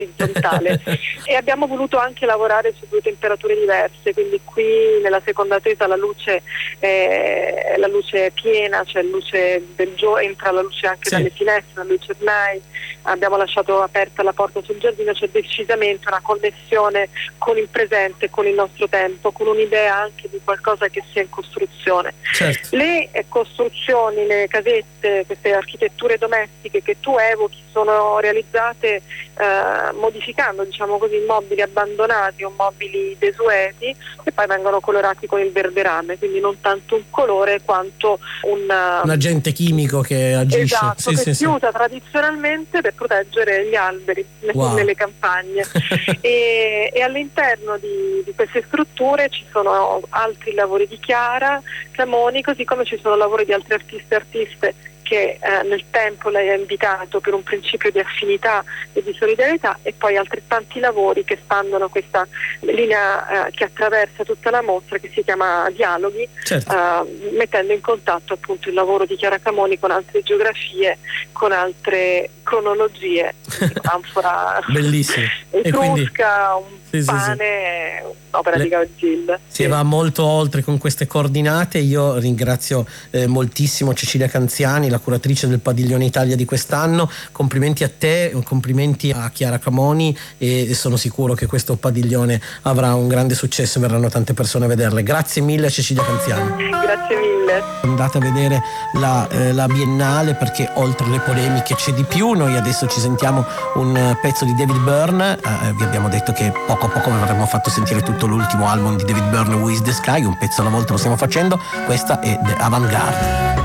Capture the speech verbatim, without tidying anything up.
orizzontale e abbiamo voluto anche lavorare su due temperature diverse, quindi qui nella seconda tesa la luce è, la luce è piena, cioè luce del giorno, entra la luce anche sì. dalle finestre, la luce at night, abbiamo lasciato aperta la porta sul giardino, c'è decisamente una connessione con il presente, con il nostro tempo, con un'idea anche di qualcosa che sia in costruzione. Certo. Le eh, costruzioni, le casette, queste architetture domestiche che tu evochi sono realizzate eh, modificando, diciamo così, immobili abbandonati o mobili desueti e poi vengono colorati con il verde rame, quindi non tanto un colore quanto un, un agente chimico che agisce. Esatto, sì, che sì, si sì. usa tradizionalmente per proteggere gli alberi wow. nelle campagne e, e all'interno di, di queste strutture ci sono altri lavori di Chiara Camoni, così come ci sono lavori di altri artisti e artiste che eh, nel tempo lei ha invitato per un principio di affinità e di solidarietà, e poi altrettanti lavori che spandono questa linea eh, che attraversa tutta la mostra, che si chiama Dialoghi, certo. eh, mettendo in contatto appunto il lavoro di Chiara Camoni con altre geografie, con altre cronologie, anfora bellissimo. etrusca, quindi... un sì, pane, sì, sì. un'opera Le... di Gaudil. Si sì. va molto oltre con queste coordinate. Io ringrazio eh, moltissimo Cecilia Canziani, la curatrice del Padiglione Italia di quest'anno. Complimenti a te, complimenti a Chiara Camoni, e sono sicuro che questo padiglione avrà un grande successo e verranno tante persone a vederle. Grazie mille a Cecilia Canziani. Grazie mille. Andate a vedere la, eh, la Biennale, perché oltre le polemiche c'è di più. Noi adesso ci sentiamo un pezzo di David Byrne. Eh, vi abbiamo detto che poco a poco vi avremmo fatto sentire tutto l'ultimo album di David Byrne, Who is the Sky, un pezzo alla volta lo stiamo facendo. Questa è The Avant-Garde.